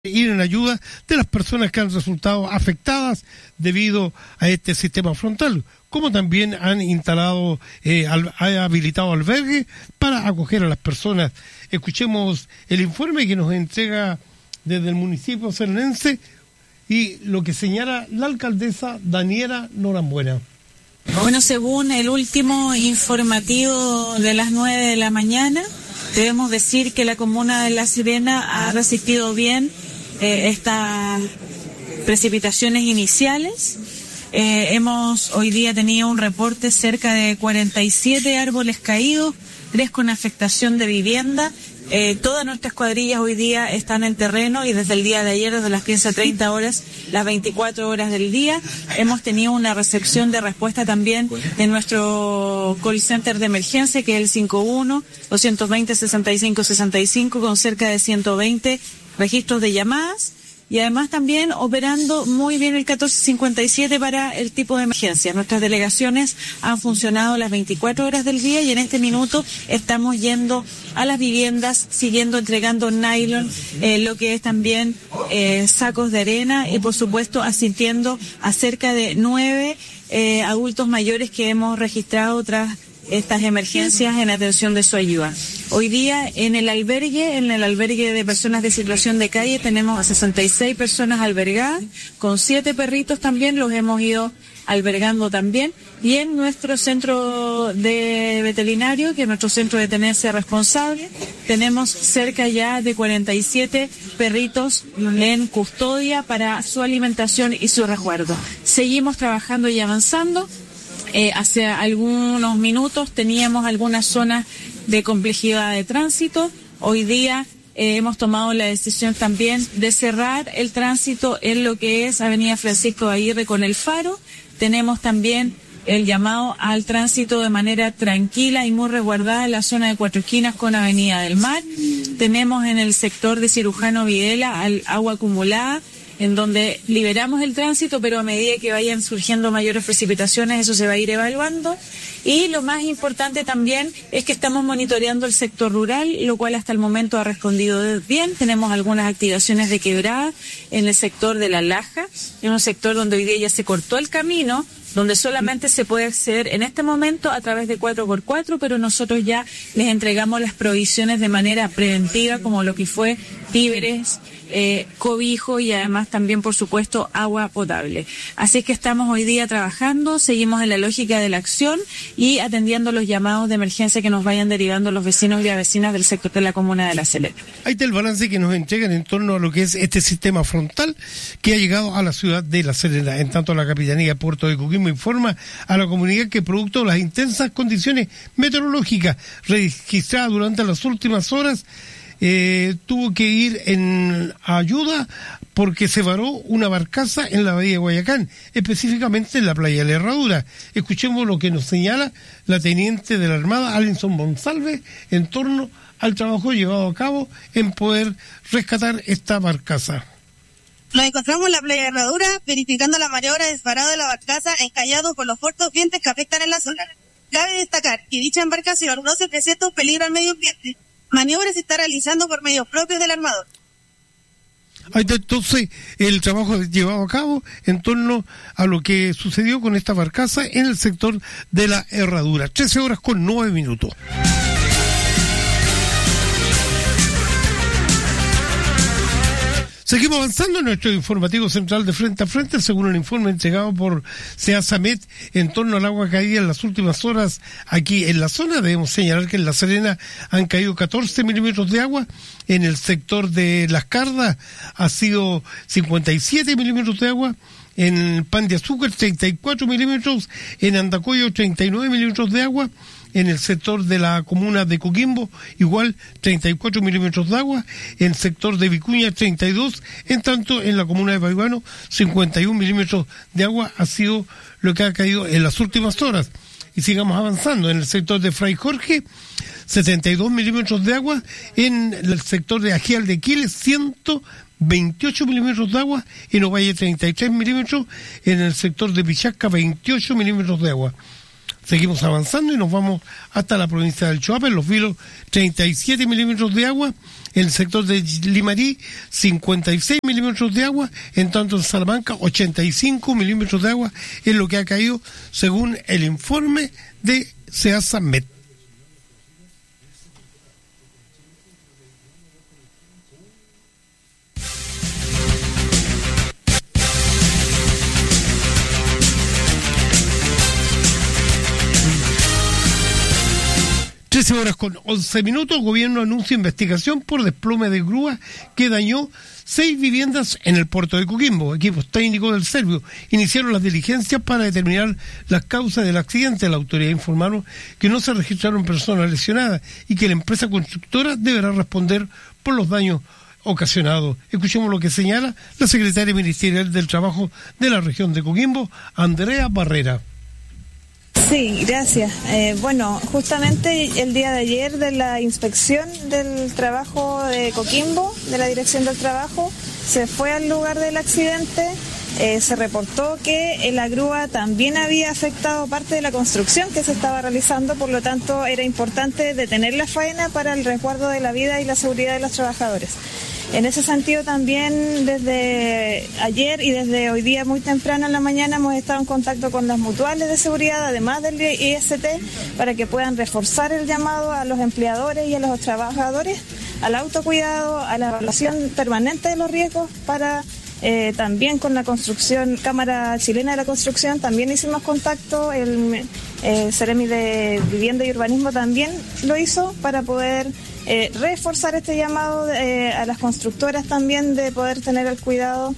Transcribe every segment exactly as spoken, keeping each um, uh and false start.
ir en ayuda de las personas que han resultado afectadas debido a este sistema frontal, como también han instalado, eh, al, ha habilitado albergue para acoger a las personas. Escuchemos el informe que nos entrega desde el municipio serenense y lo que señala la alcaldesa Daniela Norambuena. Bueno, según el último informativo de las nueve de la mañana, debemos decir que la comuna de La Serena ha resistido bien eh, estas precipitaciones iniciales. Eh, hemos hoy día tenido un reporte cerca de cuarenta y siete árboles caídos, tres con afectación de vivienda. Eh, todas nuestras cuadrillas hoy día están en terreno y desde el día de ayer, desde las quince a treinta horas, las veinticuatro horas del día, hemos tenido una recepción de respuesta también en nuestro call center de emergencia, que es el cinco uno, dos veinte, sesenta y cinco sesenta y cinco, con cerca de ciento veinte registros de llamadas. Y además también operando muy bien el catorce cincuenta y siete para el tipo de emergencia. Nuestras delegaciones han funcionado las veinticuatro horas del día y en este minuto estamos yendo a las viviendas, siguiendo entregando nylon, eh, lo que es también eh, sacos de arena y por supuesto asistiendo a cerca de nueve eh, adultos mayores que hemos registrado tras estas emergencias en atención de su ayuda. Hoy día en el albergue, en el albergue de personas de situación de calle, tenemos a sesenta y seis personas albergadas, con siete perritos también, los hemos ido albergando también, y en nuestro centro de veterinario, que es nuestro centro de tenencia responsable, tenemos cerca ya de cuarenta y siete perritos en custodia para su alimentación y su resguardo. Seguimos trabajando y avanzando. Eh, hace algunos minutos teníamos algunas zonas de complejidad de tránsito. Hoy día eh, hemos tomado la decisión también de cerrar el tránsito en lo que es Avenida Francisco de Aguirre con el Faro. Tenemos también el llamado al tránsito de manera tranquila y muy resguardada en la zona de Cuatro Esquinas con Avenida del Mar. Tenemos en el sector de Cirujano Videla al agua acumulada, en donde liberamos el tránsito, pero a medida que vayan surgiendo mayores precipitaciones, eso se va a ir evaluando. Y lo más importante también es que estamos monitoreando el sector rural, lo cual hasta el momento ha respondido bien. Tenemos algunas activaciones de quebrada en el sector de La Laja, en un sector donde hoy día ya se cortó el camino, donde solamente se puede acceder en este momento a través de cuatro por cuatro, pero nosotros ya les entregamos las provisiones de manera preventiva, como lo que fue víveres, eh, cobijo y además también, por supuesto, agua potable. Así es que estamos hoy día trabajando, seguimos en la lógica de la acción y atendiendo los llamados de emergencia que nos vayan derivando los vecinos y las vecinas del sector de la comuna de La Serena. Ahí está el balance que nos entregan en torno a lo que es este sistema frontal que ha llegado a la ciudad de La Serena. En tanto, la Capitanía de Puerto de Coquimbo informa a la comunidad que producto de las intensas condiciones meteorológicas registradas durante las últimas horas, eh, tuvo que ir en ayuda porque se varó una barcaza en la bahía de Guayacán, específicamente en la playa de la Herradura. Escuchemos lo que nos señala la teniente de la Armada, Alinson Monsalve, en torno al trabajo llevado a cabo en poder rescatar esta barcaza. Nos encontramos en la playa de Herradura verificando la maniobra de desvarado de la barcaza encallado por los fuertes vientos que afectan en la zona. Cabe destacar que dicha embarcación no se presenta un peligro al medio ambiente. Maniobra se está realizando por medios propios del armador. Ahí está entonces el trabajo llevado a cabo en torno a lo que sucedió con esta barcaza en el sector de la Herradura. trece horas con nueve minutos. Seguimos avanzando en nuestro informativo central de Frente a Frente, según el informe entregado por SEASAMET en torno al agua caída en las últimas horas aquí en la zona. Debemos señalar que en La Serena han caído catorce milímetros de agua, en el sector de Las Cardas ha sido cincuenta y siete milímetros de agua, en Pan de Azúcar treinta y cuatro milímetros, en Andacoyo treinta y nueve milímetros de agua, en el sector de la comuna de Coquimbo, igual treinta y cuatro milímetros de agua, en el sector de Vicuña treinta y dos, en tanto en la comuna de Baibano cincuenta y un milímetros de agua ha sido lo que ha caído en las últimas horas. Y sigamos avanzando, en el sector de Fray Jorge, setenta y dos milímetros de agua, en el sector de Ajial de Quiles, ciento veintiocho milímetros de agua, en Ovalle treinta y tres milímetros, en el sector de Pichasca veintiocho milímetros de agua. Seguimos avanzando y nos vamos hasta la provincia del Choapa. En Los Vilos, treinta y siete milímetros de agua. En el sector de Limarí, cincuenta y seis milímetros de agua. En tanto en Salamanca, ochenta y cinco milímetros de agua es lo que ha caído según el informe de SEASAMET. trece horas con once minutos, el gobierno anuncia investigación por desplome de grúa que dañó seis viviendas en el puerto de Coquimbo. Equipos técnicos del Servio iniciaron las diligencias para determinar las causas del accidente. La autoridad informaron que no se registraron personas lesionadas y que la empresa constructora deberá responder por los daños ocasionados. Escuchemos lo que señala la secretaria ministerial del Trabajo de la región de Coquimbo, Andrea Barrera. Sí, gracias. Eh, bueno, justamente el día de ayer de la inspección del trabajo de Coquimbo, de la Dirección del Trabajo, se fue al lugar del accidente, eh, se reportó que la grúa también había afectado parte de la construcción que se estaba realizando, por lo tanto era importante detener la faena para el resguardo de la vida y la seguridad de los trabajadores. En ese sentido también desde ayer y desde hoy día muy temprano en la mañana hemos estado en contacto con las mutuales de seguridad, además del I S T, para que puedan reforzar el llamado a los empleadores y a los trabajadores al autocuidado, a la evaluación permanente de los riesgos para... Eh, también con la construcción, Cámara Chilena de la Construcción, también hicimos contacto, el eh, Ceremi de Vivienda y Urbanismo también lo hizo para poder eh, reforzar este llamado eh, a las constructoras también de poder tener el cuidado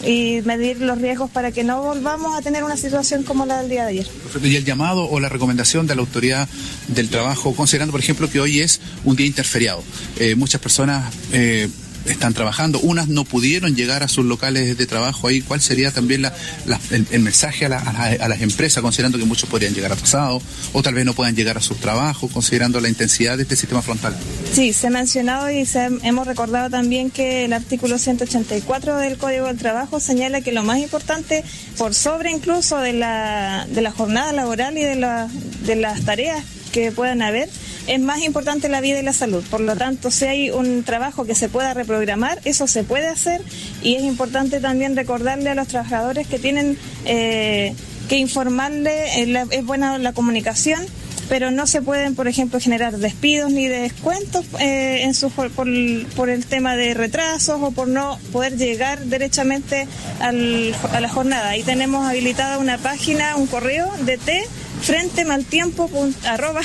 y medir los riesgos para que no volvamos a tener una situación como la del día de ayer. Y el llamado o la recomendación de la autoridad del trabajo, considerando por ejemplo que hoy es un día interferiado, eh, muchas personas... Eh, están trabajando, unas no pudieron llegar a sus locales de trabajo ahí. ¿Cuál sería también la, la, el, el mensaje a, la, a, la, a las empresas, considerando que muchos podrían llegar atrasados o tal vez no puedan llegar a sus trabajos, considerando la intensidad de este sistema frontal? Sí, se ha mencionado y se, hemos recordado también que el artículo ciento ochenta y cuatro del Código del Trabajo señala que lo más importante, por sobre incluso de la, de la jornada laboral y de, la, de las tareas que puedan haber, es más importante la vida y la salud. Por lo tanto, si hay un trabajo que se pueda reprogramar, eso se puede hacer, y es importante también recordarle a los trabajadores que tienen eh, que informarle, eh, la, es buena la comunicación, pero no se pueden, por ejemplo, generar despidos ni descuentos eh, en su, por, por el tema de retrasos o por no poder llegar derechamente al, a la jornada. Ahí tenemos habilitada una página, un correo de T frente maltiempo arroba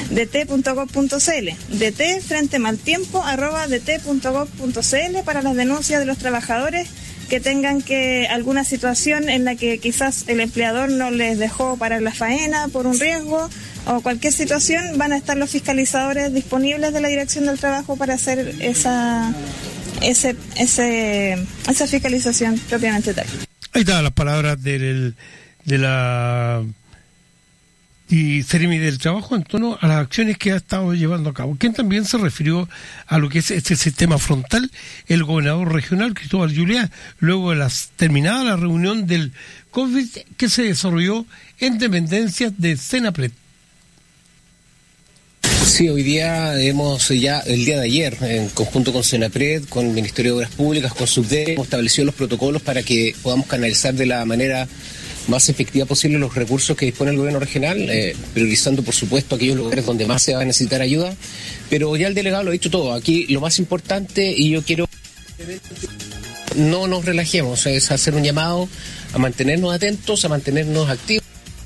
dt punto gov punto cl, dt frente maltiempo arroba dt punto gov punto cl para las denuncias de los trabajadores que tengan que alguna situación en la que quizás el empleador no les dejó parar la faena por un riesgo o cualquier situación. Van a estar los fiscalizadores disponibles de la Dirección del Trabajo para hacer esa ese ese esa fiscalización propiamente tal. Ahí están las palabras del de la y Ceremi del Trabajo en torno a las acciones que ha estado llevando a cabo. Quien también se refirió a lo que es este sistema frontal, el gobernador regional Cristóbal Juliá, luego de las terminada la reunión del COVID que se desarrolló en dependencias de Senapred. Sí, hoy día hemos ya, el día de ayer, en conjunto con Senapred, con el Ministerio de Obras Públicas, con SUBDE, hemos establecido los protocolos para que podamos canalizar de la manera más efectiva posible los recursos que dispone el gobierno regional, eh, priorizando por supuesto aquellos lugares donde más se va a necesitar ayuda, pero ya el delegado lo ha dicho todo. Aquí lo más importante, y yo quiero no nos relajemos, es hacer un llamado a mantenernos atentos, a mantenernos activos,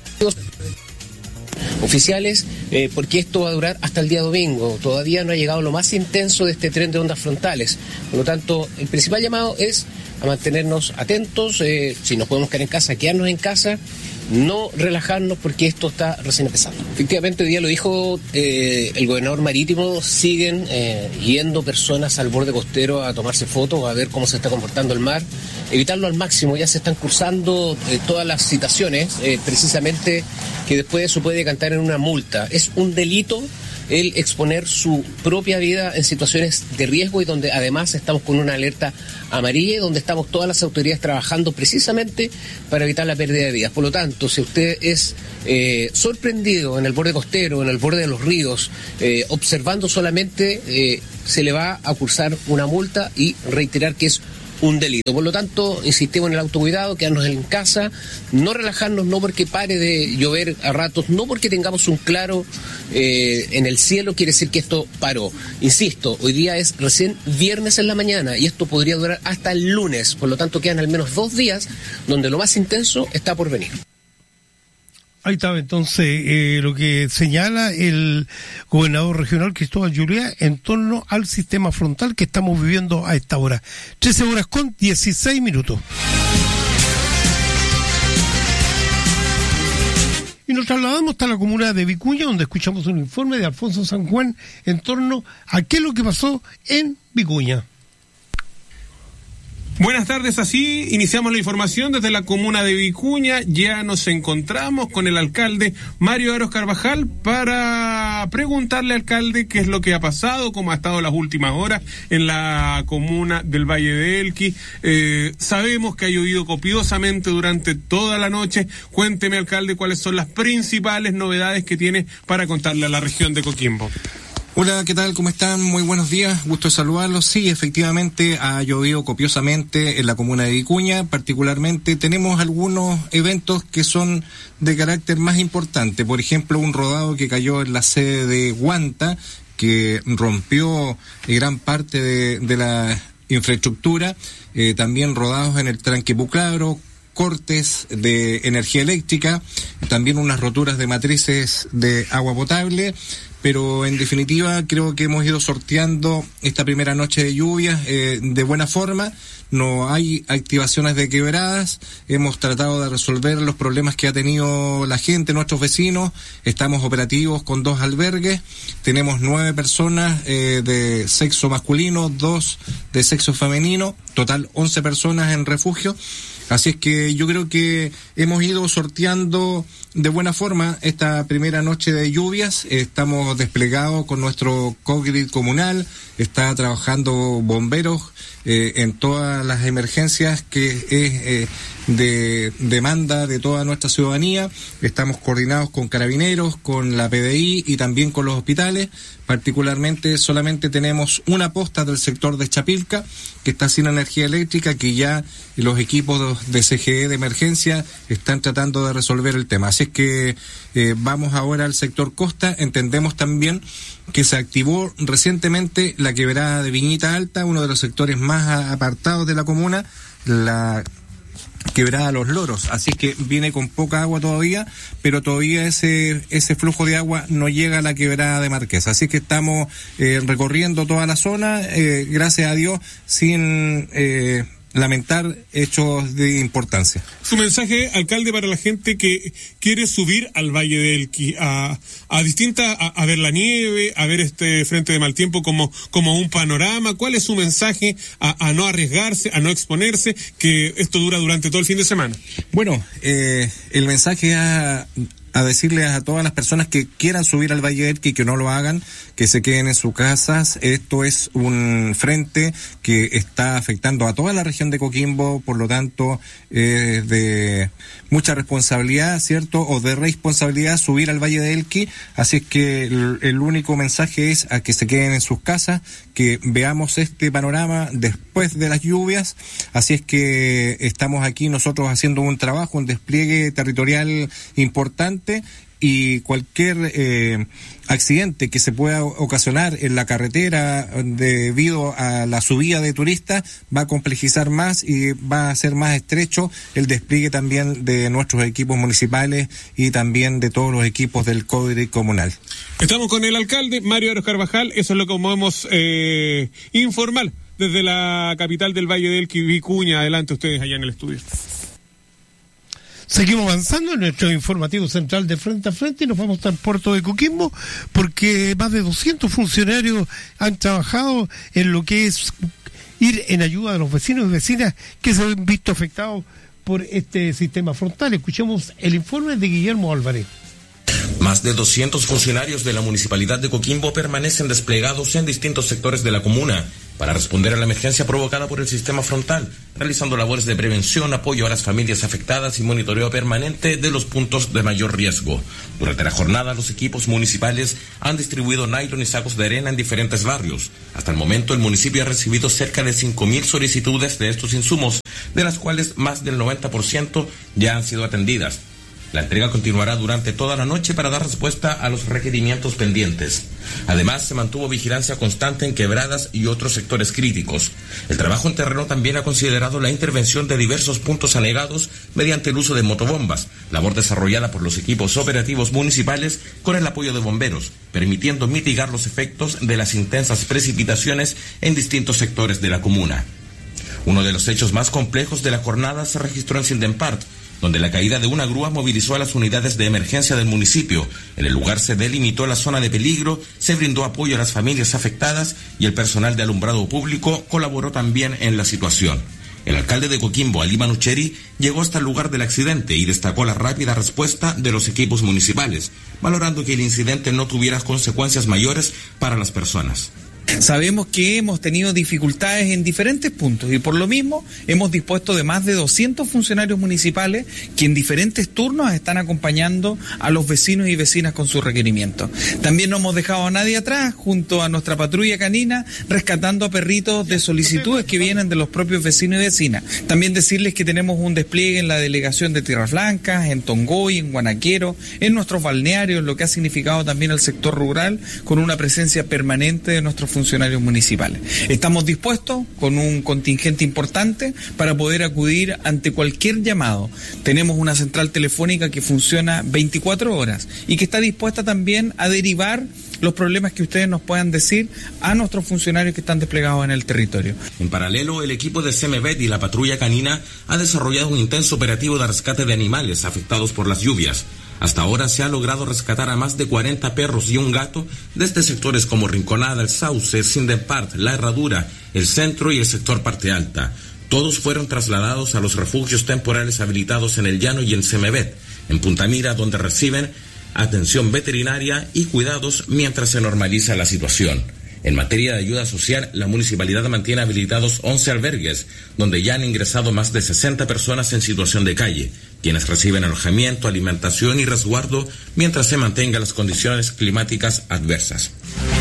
oficiales, eh, porque esto va a durar hasta el día domingo. Todavía no ha llegado lo más intenso de este tren de ondas frontales. Por lo tanto, el principal llamado es a mantenernos atentos, eh, si nos podemos quedar en casa, quedarnos en casa, no relajarnos porque esto está recién empezando. Efectivamente, hoy día lo dijo eh, el gobernador marítimo, siguen eh, yendo personas al borde costero a tomarse fotos, a ver cómo se está comportando el mar, evitarlo al máximo. Ya se están cursando eh, todas las citaciones, eh, precisamente que después eso puede decantar en una multa. Es un delito el exponer su propia vida en situaciones de riesgo y donde además estamos con una alerta amarilla y donde estamos todas las autoridades trabajando precisamente para evitar la pérdida de vidas. Por lo tanto, si usted es eh, sorprendido en el borde costero, en el borde de los ríos, eh, observando solamente, eh, se le va a cursar una multa y reiterar que es un delito. Por lo tanto, insistimos en el autocuidado, quedarnos en casa, no relajarnos, no porque pare de llover a ratos, no porque tengamos un claro eh, en el cielo, quiere decir que esto paró. Insisto, hoy día es recién viernes en la mañana y esto podría durar hasta el lunes, por lo tanto quedan al menos dos días donde lo más intenso está por venir. Ahí estaba entonces eh, lo que señala el gobernador regional Cristóbal Juliá en torno al sistema frontal que estamos viviendo a esta hora. trece horas con dieciséis minutos. Y nos trasladamos hasta la comuna de Vicuña, donde escuchamos un informe de Alfonso San Juan en torno a qué es lo que pasó en Vicuña. Buenas tardes, así iniciamos la información desde la comuna de Vicuña. Ya nos encontramos con el alcalde Mario Aros Carvajal para preguntarle al alcalde qué es lo que ha pasado, cómo ha estado las últimas horas en la comuna del Valle de Elqui. Eh, sabemos que ha llovido copiosamente durante toda la noche. Cuénteme, alcalde, cuáles son las principales novedades que tiene para contarle a la región de Coquimbo. Hola, ¿qué tal? ¿Cómo están? Muy buenos días, gusto de saludarlos. Sí, efectivamente ha llovido copiosamente en la comuna de Vicuña, particularmente tenemos algunos eventos que son de carácter más importante, por ejemplo un rodado que cayó en la sede de Guanta, que rompió gran parte de, de la infraestructura, eh, también rodados en el tranque Puclaro, cortes de energía eléctrica, también unas roturas de matrices de agua potable. Pero en definitiva creo que hemos ido sorteando esta primera noche de lluvias eh, de buena forma. No hay activaciones de quebradas, hemos tratado de resolver los problemas que ha tenido la gente, nuestros vecinos. Estamos operativos con dos albergues, tenemos nueve personas eh, de sexo masculino, dos de sexo femenino, total once personas en refugio. Así es que yo creo que hemos ido sorteando de buena forma esta primera noche de lluvias. Estamos desplegados con nuestro co-grid comunal, está trabajando bomberos eh, en todas las emergencias que es eh, de demanda de toda nuestra ciudadanía. Estamos coordinados con carabineros, con la P D I y también con los hospitales. Particularmente solamente tenemos una posta del sector de Chapilca que está sin energía eléctrica, que ya los equipos de C G E de emergencia están tratando de resolver el tema. Así es que eh, vamos ahora al sector costa. Entendemos también que se activó recientemente la quebrada de Viñita Alta, uno de los sectores más apartados de la comuna, la quebrada Los Loros, así que viene con poca agua todavía, pero todavía ese ese flujo de agua no llega a la quebrada de Marquesa, así que estamos eh, recorriendo toda la zona, eh, gracias a Dios, sin eh, lamentar hechos de importancia. Su mensaje, alcalde, para la gente que quiere subir al Valle de Elqui a, a distinta, a, a ver la nieve, a ver este frente de mal tiempo como, como un panorama. ¿Cuál es su mensaje a, a no arriesgarse, a no exponerse, que esto dura durante todo el fin de semana? Bueno, eh, el mensaje a a decirles a todas las personas que quieran subir al Valle de Elqui que no lo hagan, que se queden en sus casas. Esto es un frente que está afectando a toda la región de Coquimbo, por lo tanto es eh, de mucha responsabilidad, ¿cierto? O de responsabilidad subir al Valle de Elqui, así es que el, el único mensaje es a que se queden en sus casas, que veamos este panorama después de las lluvias, así es que estamos aquí nosotros haciendo un trabajo, un despliegue territorial importante, y cualquier eh, accidente que se pueda ocasionar en la carretera debido a la subida de turistas va a complejizar más y va a ser más estrecho el despliegue también de nuestros equipos municipales y también de todos los equipos del co-grid comunal. Estamos con el alcalde Mario Aros Carvajal, eso es lo que podemos eh, informar desde la capital del Valle de Elqui, Vicuña. Adelante ustedes allá en el estudio. Seguimos avanzando en nuestro informativo central de Frente a Frente y nos vamos al puerto de Coquimbo porque más de doscientos funcionarios han trabajado en lo que es ir en ayuda de los vecinos y vecinas que se han visto afectados por este sistema frontal. Escuchemos el informe de Guillermo Álvarez. Más de doscientos funcionarios de la Municipalidad de Coquimbo permanecen desplegados en distintos sectores de la comuna para responder a la emergencia provocada por el sistema frontal, realizando labores de prevención, apoyo a las familias afectadas y monitoreo permanente de los puntos de mayor riesgo. Durante la jornada, los equipos municipales han distribuido nylon y sacos de arena en diferentes barrios. Hasta el momento, el municipio ha recibido cerca de cinco mil solicitudes de estos insumos, de las cuales más del noventa por ciento ya han sido atendidas. La entrega continuará durante toda la noche para dar respuesta a los requerimientos pendientes. Además, se mantuvo vigilancia constante en quebradas y otros sectores críticos. El trabajo en terreno también ha considerado la intervención de diversos puntos anegados mediante el uso de motobombas, labor desarrollada por los equipos operativos municipales con el apoyo de bomberos, permitiendo mitigar los efectos de las intensas precipitaciones en distintos sectores de la comuna. Uno de los hechos más complejos de la jornada se registró en Sindempart, donde la caída de una grúa movilizó a las unidades de emergencia del municipio. En el lugar se delimitó la zona de peligro, se brindó apoyo a las familias afectadas y el personal de alumbrado público colaboró también en la situación. El alcalde de Coquimbo, Ali Manucheri, llegó hasta el lugar del accidente y destacó la rápida respuesta de los equipos municipales, valorando que el incidente no tuviera consecuencias mayores para las personas. Sabemos que hemos tenido dificultades en diferentes puntos y por lo mismo hemos dispuesto de más de doscientos funcionarios municipales que en diferentes turnos están acompañando a los vecinos y vecinas con sus requerimientos. También no hemos dejado a nadie atrás, junto a nuestra patrulla canina, rescatando a perritos de solicitudes que vienen de los propios vecinos y vecinas. También decirles que tenemos un despliegue en la delegación de Tierras Blancas, en Tongoy, en Guanaquero, en nuestros balnearios, lo que ha significado también el sector rural, con una presencia permanente de nuestros funcionarios municipales. Estamos dispuestos con un contingente importante para poder acudir ante cualquier llamado. Tenemos una central telefónica que funciona veinticuatro horas y que está dispuesta también a derivar los problemas que ustedes nos puedan decir a nuestros funcionarios que están desplegados en el territorio. En paralelo, el equipo de CEMEVET y la patrulla canina ha desarrollado un intenso operativo de rescate de animales afectados por las lluvias. Hasta ahora se ha logrado rescatar a más de cuarenta perros y un gato desde sectores como Rinconada, El Sauce, Sindempart, La Herradura, el centro y el sector Parte Alta. Todos fueron trasladados a los refugios temporales habilitados en El Llano y en CEMEVET, en Punta Mira, donde reciben atención veterinaria y cuidados mientras se normaliza la situación. En materia de ayuda social, la municipalidad mantiene habilitados once albergues, donde ya han ingresado más de sesenta personas en situación de calle, quienes reciben alojamiento, alimentación y resguardo mientras se mantengan las condiciones climáticas adversas.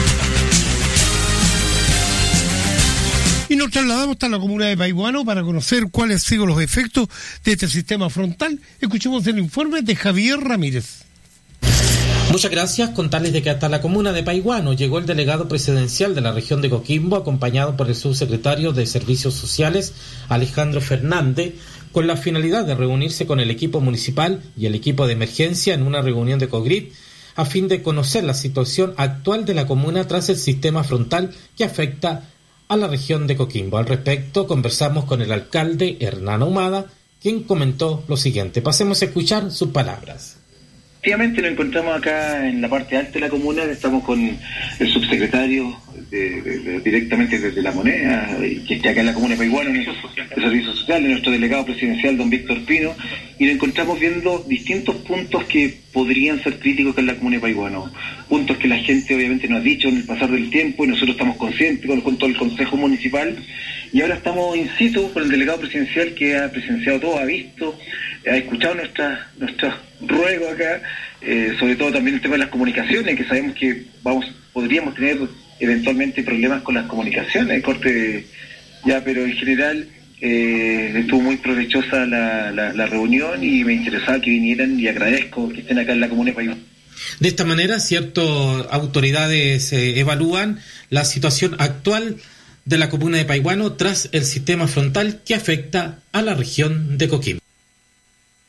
Y nos trasladamos hasta la comuna de Paihuano para conocer cuáles han sido los efectos de este sistema frontal. Escuchemos el informe de Javier Ramírez. Muchas gracias. Contarles de que hasta la comuna de Paihuano llegó el delegado presidencial de la región de Coquimbo, acompañado por el subsecretario de Servicios Sociales, Alejandro Fernández, con la finalidad de reunirse con el equipo municipal y el equipo de emergencia en una reunión de COGRIT, a fin de conocer la situación actual de la comuna tras el sistema frontal que afecta a la región de Coquimbo. Al respecto, conversamos con el alcalde Hernán Ahumada, quien comentó lo siguiente. Pasemos a escuchar sus palabras. Efectivamente nos encontramos acá en la parte alta de la comuna, estamos con el subsecretario de, de, de, directamente desde La Moneda, que está acá en la comuna de Paihuano, de Servicios Sociales, nuestro delegado presidencial, don Víctor Pino, y nos encontramos viendo distintos puntos que podrían ser críticos acá en la comuna de Paihuano, puntos que la gente obviamente nos ha dicho en el pasar del tiempo y nosotros estamos conscientes con, con todo el Consejo Municipal, y ahora estamos in situ con el delegado presidencial que ha presenciado todo, ha visto, ha escuchado nuestras nuestras ruegos acá, eh, sobre todo también el tema de las comunicaciones, que sabemos que vamos podríamos tener eventualmente problemas con las comunicaciones, corte ya, pero en general eh, estuvo muy provechosa la, la, la reunión y me interesaba que vinieran y agradezco que estén acá en la comuna de Paihuano. De esta manera, ciertas autoridades eh, evalúan la situación actual de la comuna de Paihuano tras el sistema frontal que afecta a la región de Coquimbo.